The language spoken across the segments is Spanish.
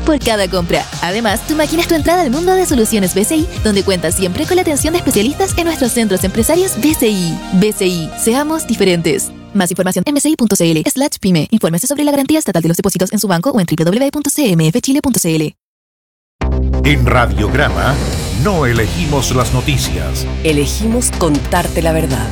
por cada compra. Además, tu máquina es tu entrada al mundo de soluciones BCI, donde cuentas siempre con la atención de especialistas en nuestros centros empresarios BCI. BCI, seamos diferentes. Más información en bci.cl/pyme. Infórmese sobre la garantía estatal de los depósitos en su banco o en www.cmfchile.cl. En Radiograma no elegimos las noticias. Elegimos contarte la verdad.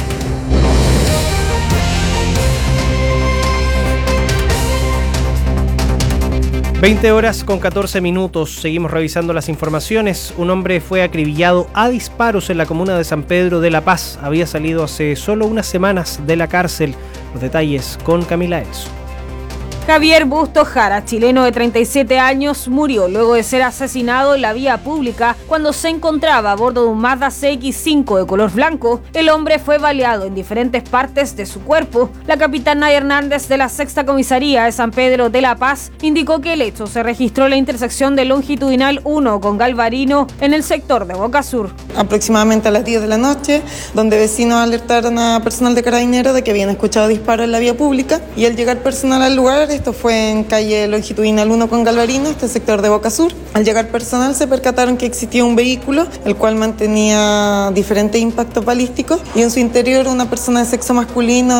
20:14. Seguimos revisando las informaciones. Un hombre fue acribillado a disparos en la comuna de San Pedro de la Paz. Había salido hace solo unas semanas de la cárcel. Los detalles con Camila Elso. Javier Bustos Jara, chileno de 37 años, murió luego de ser asesinado en la vía pública cuando se encontraba a bordo de un Mazda CX-5 de color blanco. El hombre fue baleado en diferentes partes de su cuerpo. La capitana Hernández de la Sexta Comisaría de San Pedro de la Paz indicó que el hecho se registró en la intersección de Longitudinal 1 con Galvarino en el sector de Boca Sur. Aproximadamente a las 10 de la noche, donde vecinos alertaron a personal de Carabineros de que habían escuchado disparos en la vía pública, y al llegar personal al lugar, esto fue en calle Longitudinal 1 con Galvarino, este sector de Boca Sur. Al llegar personal se percataron que existía un vehículo, el cual mantenía diferentes impactos balísticos, y en su interior una persona de sexo masculino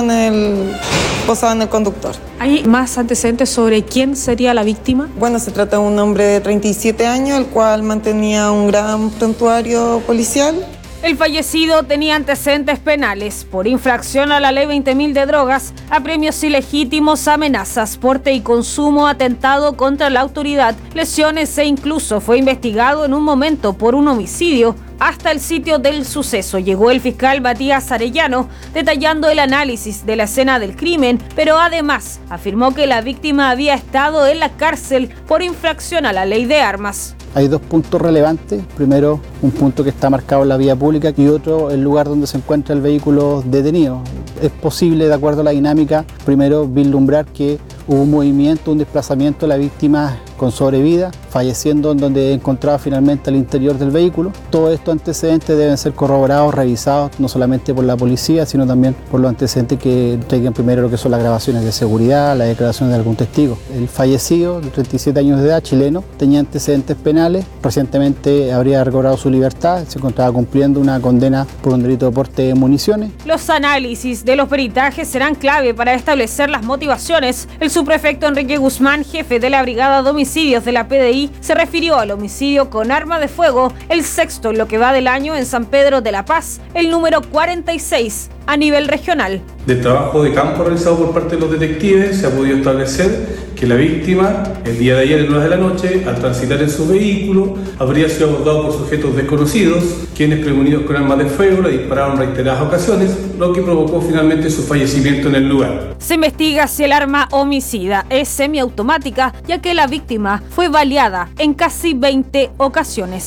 posada en el conductor. ¿Hay más antecedentes sobre quién sería la víctima? Bueno, se trata de un hombre de 37 años, el cual mantenía un gran prontuario policial. El fallecido tenía antecedentes penales por infracción a la Ley 20.000 de drogas, apremios ilegítimos, amenazas, porte y consumo, atentado contra la autoridad, lesiones e incluso fue investigado en un momento por un homicidio. Hasta el sitio del suceso llegó el fiscal Matías Arellano detallando el análisis de la escena del crimen, pero además afirmó que la víctima había estado en la cárcel por infracción a la ley de armas. Hay dos puntos relevantes. Primero, un punto que está marcado en la vía pública y otro, el lugar donde se encuentra el vehículo detenido. Es posible, de acuerdo a la dinámica, primero vislumbrar que hubo un movimiento, un desplazamiento de la víctima con sobrevida, falleciendo en donde encontraba finalmente al interior del vehículo. Todos estos antecedentes deben ser corroborados, revisados, no solamente por la policía, sino también por los antecedentes que traigan primero lo que son las grabaciones de seguridad, las declaraciones de algún testigo. El fallecido, de 37 años de edad, chileno, tenía antecedentes penales, recientemente habría recobrado su libertad, se encontraba cumpliendo una condena por un delito de porte de municiones. Los análisis de los peritajes serán clave para establecer las motivaciones. El subprefecto Enrique Guzmán, jefe de la Brigada de Homicidios de la PDI, se refirió al homicidio con arma de fuego, el sexto en lo que va del año en San Pedro de la Paz, el número 46 a nivel regional. Del trabajo de campo realizado por parte de los detectives se ha podido establecer que la víctima, el día de ayer en horas de la noche, al transitar en su vehículo, habría sido abordado por sujetos desconocidos, quienes prevenidos con armas de fuego le dispararon reiteradas ocasiones, lo que provocó finalmente su fallecimiento en el lugar. Se investiga si el arma homicida es semiautomática, ya que la víctima fue baleada en casi 20 ocasiones.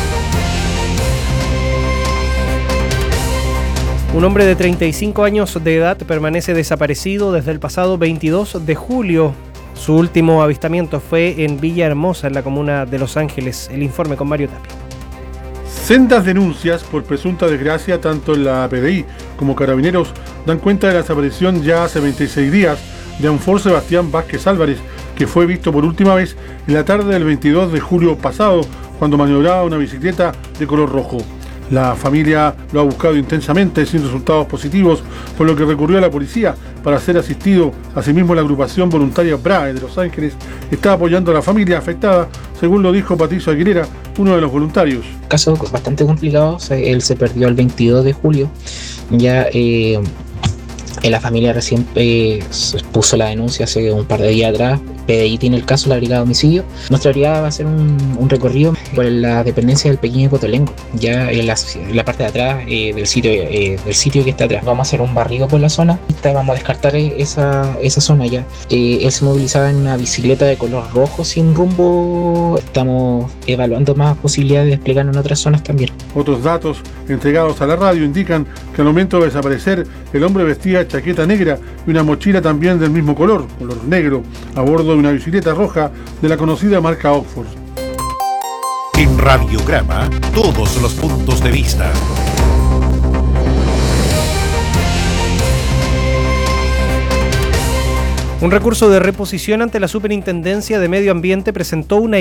Un hombre de 35 años de edad permanece desaparecido desde el pasado 22 de julio. Su último avistamiento fue en Villahermosa, en la comuna de Los Ángeles. El informe con Mario Tapia. Sendas denuncias por presunta desgracia tanto en la PDI como Carabineros dan cuenta de la desaparición ya hace 26 días de Anfor Sebastián Vázquez Álvarez, que fue visto por última vez en la tarde del 22 de julio pasado, cuando maniobraba una bicicleta de color rojo. La familia lo ha buscado intensamente sin resultados positivos, por lo que recurrió a la policía para ser asistido. Asimismo, la agrupación voluntaria BRAE de Los Ángeles está apoyando a la familia afectada, según lo dijo Patricio Aguilera, uno de los voluntarios. Caso bastante complicado, él se perdió el 22 de julio, ya la familia recién puso la denuncia hace un par de días atrás. PDI tiene el caso, la Brigada de Homicidio. Nuestra brigada va a hacer un recorrido por la dependencia del Pequeño Cotolengo, ya en la parte de atrás del sitio que está atrás. Vamos a hacer un barrido por la zona, vamos a descartar esa zona ya. Él se movilizaba en una bicicleta de color rojo sin rumbo. Estamos evaluando más posibilidades de desplegarlo en otras zonas también. Otros datos entregados a la radio indican que al momento de desaparecer, el hombre vestía chaqueta negra y una mochila también del mismo color negro, a bordo de una bicicleta roja de la conocida marca Oxford. En Radiograma, todos los puntos de vista. Un recurso de reposición ante la Superintendencia de Medio Ambiente presentó una